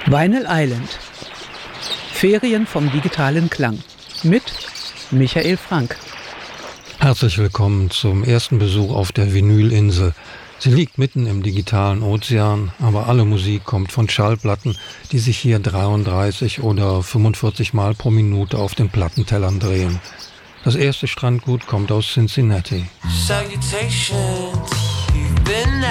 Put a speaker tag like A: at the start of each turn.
A: Vinyl Island. Ferien vom digitalen Klang mit Michael Frank.
B: Herzlich willkommen zum ersten Besuch auf der Vinylinsel. Sie liegt mitten im digitalen Ozean, aber alle Musik kommt von Schallplatten, die sich hier 33 oder 45 Mal pro Minute auf den Plattentellern drehen. Das erste Strandgut kommt aus Cincinnati.
C: Salutations, you've been